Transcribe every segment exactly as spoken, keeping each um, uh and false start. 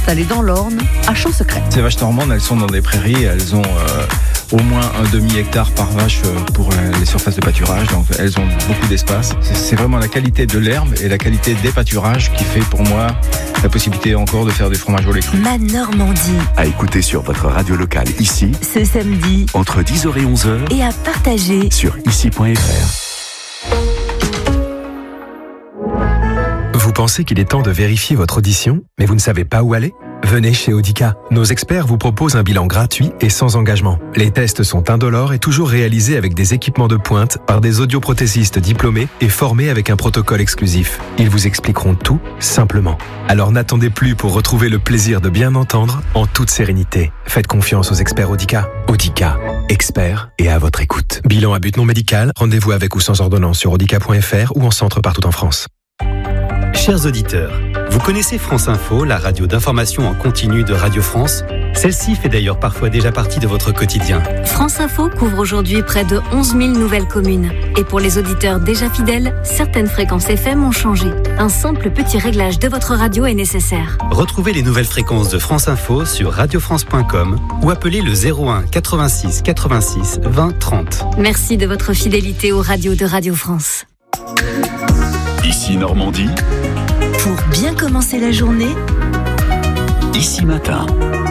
Installées dans l'Orne, à Champ-Secret. Ces vaches normandes, elles sont dans des prairies, elles ont euh, au moins un demi-hectare par vache pour les surfaces de pâturage, donc elles ont beaucoup d'espace. C'est, c'est vraiment la qualité de l'herbe et la qualité des pâturages qui fait pour moi la possibilité encore de faire des fromages au lait cru. Ma Normandie. À écouter sur votre radio locale ici, ce samedi, entre dix heures et onze heures, et à partager sur ici point f r. Vous pensez qu'il est temps de vérifier votre audition, mais vous ne savez pas où aller ? Venez chez Audica. Nos experts vous proposent un bilan gratuit et sans engagement. Les tests sont indolores et toujours réalisés avec des équipements de pointe par des audioprothésistes diplômés et formés avec un protocole exclusif. Ils vous expliqueront tout simplement. Alors n'attendez plus pour retrouver le plaisir de bien entendre en toute sérénité. Faites confiance aux experts Audica. Audica, experts et à votre écoute. Bilan à but non médical, rendez-vous avec ou sans ordonnance sur audica point f r ou en centre partout en France. Chers auditeurs, vous connaissez France Info, la radio d'information en continu de Radio France ? Celle-ci fait d'ailleurs parfois déjà partie de votre quotidien. France Info couvre aujourd'hui près de onze mille nouvelles communes. Et pour les auditeurs déjà fidèles, certaines fréquences F M ont changé. Un simple petit réglage de votre radio est nécessaire. Retrouvez les nouvelles fréquences de France Info sur radio france point com ou appelez le zéro un quatre-vingt-six quatre-vingt-six vingt trente. Merci de votre fidélité aux radios de Radio France. Ici Normandie. Pour bien commencer la journée, Ici Matin.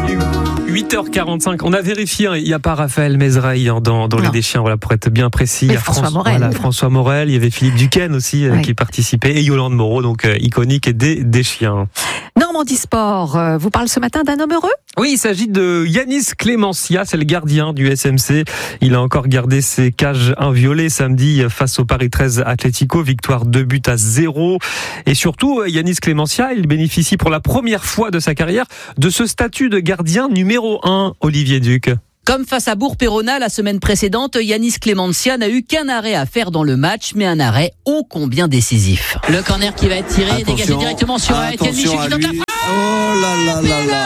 huit heures quarante-cinq, on a vérifié, il n'y a pas Raphaël Mesrahi dans, dans Les Deschiens, voilà, pour être bien précis. Mais il y a François France, Morel. Voilà, François Morel, il y avait Philippe Duquesne aussi euh, Oui. qui participait, et Yolande Moreau, donc euh, iconique des Deschiens. Normandie Sport euh, vous parle ce matin d'un homme heureux. Oui, il s'agit de Yanis Clémencia, c'est le gardien du S M C. Il a encore gardé ses cages inviolées samedi face au Paris treize Atlético, victoire deux buts à zéro. Et surtout, Yanis Clémencia, il bénéficie pour la première fois de sa carrière de ce statut de gardien numéro un, Olivier Duc. Comme face à Bourg-Péronat la semaine précédente, Yanis Clémencia n'a eu qu'un arrêt à faire dans le match, mais un arrêt ô combien décisif. Le corner qui va être tiré, attention, dégagé directement sur Étienne Michu qui tente la frappe. Oh là là là là.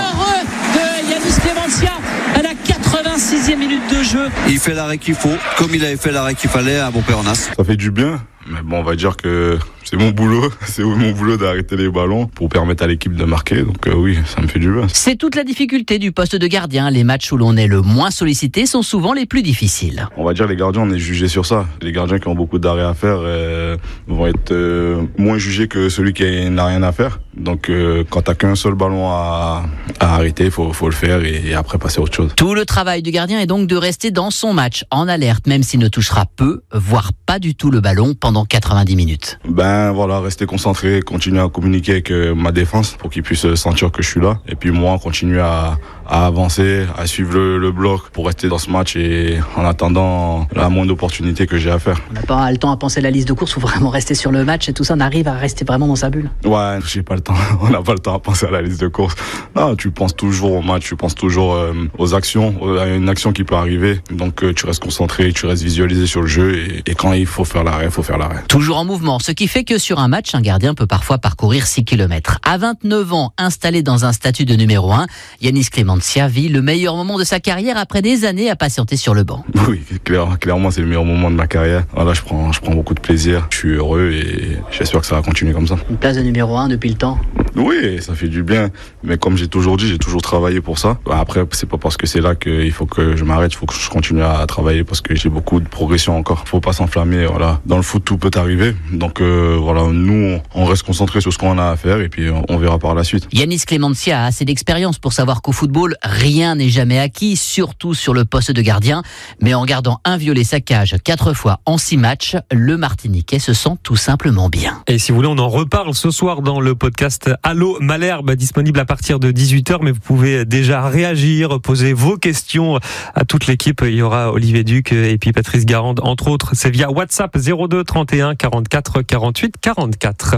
De Yanis Clémencia à la quatre-vingt-sixième minute de jeu. Il fait l'arrêt qu'il faut, comme il avait fait l'arrêt qu'il fallait à Bourg-Péronat. Ça fait du bien, mais bon, on va dire que c'est mon boulot, c'est mon boulot d'arrêter les ballons pour permettre à l'équipe de marquer. Donc euh, oui, ça me fait du bien. C'est toute la difficulté du poste de gardien. Les matchs où l'on est le moins sollicité sont souvent les plus difficiles. On va dire les gardiens, on est jugés sur ça. Les gardiens qui ont beaucoup d'arrêts à faire euh, vont être euh, moins jugés que celui qui n'a rien à faire. Donc euh, quand t'as qu'un seul ballon à, à arrêter, il faut, faut le faire et, et après passer à autre chose. Tout le travail du gardien est donc de rester dans son match, en alerte, même s'il ne touchera peu, voire pas du tout le ballon pendant quatre-vingt-dix minutes. Ben voilà, rester concentré, continuer à communiquer avec euh, ma défense pour qu'ils puissent sentir que je suis là. Et puis moi, continuer à, à avancer, à suivre le, le bloc pour rester dans ce match et en attendant la moindre opportunité que j'ai à faire. On n'a pas le temps à penser à la liste de courses, il faut vraiment rester sur le match et tout ça, on arrive à rester vraiment dans sa bulle. Ouais, j'ai pas le temps, on n'a pas le temps à penser à la liste de courses. Non, tu penses toujours au match, tu penses toujours euh, aux actions, à une action qui peut arriver. Donc euh, tu restes concentré, tu restes visualisé sur le jeu et, et quand il faut faire l'arrêt, il faut faire l'arrêt. Toujours en mouvement, ce qui fait que sur un match, un gardien peut parfois parcourir six kilomètres. À vingt-neuf ans, installé dans un statut de numéro un, Yanis Clémencia vit le meilleur moment de sa carrière après des années à patienter sur le banc. Oui, clair, clairement, c'est le meilleur moment de ma carrière. Voilà, je prends, je prends beaucoup de plaisir, je suis heureux et j'espère que ça va continuer comme ça. Une place de numéro un depuis le temps. Oui, ça fait du bien, mais comme j'ai toujours dit, j'ai toujours travaillé pour ça. Après, c'est pas parce que c'est là qu'il faut que je m'arrête, il faut que je continue à travailler parce que j'ai beaucoup de progression encore. Faut pas s'enflammer, voilà. Dans le foot, tout peut arriver. Donc euh, voilà, nous, on reste concentré sur ce qu'on a à faire et puis on verra par la suite. Yanis Clémencia a assez d'expérience pour savoir qu'au football, rien n'est jamais acquis, surtout sur le poste de gardien. Mais en gardant inviolé sa cage quatre fois en six matchs, le Martiniquais se sent tout simplement bien. Et si vous voulez, on en reparle ce soir dans le podcast Allô Malherbe, disponible à partir de dix-huit heures, mais vous pouvez déjà réagir, poser vos questions à toute l'équipe. Il y aura Olivier Duc et puis Patrice Garande, entre autres. C'est via WhatsApp zéro deux trente et un quarante-quatre quarante-huit quarante-quatre.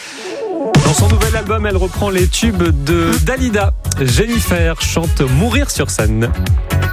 Dans son nouvel album, elle reprend les tubes de Dalida. Jennifer chante Mourir sur scène.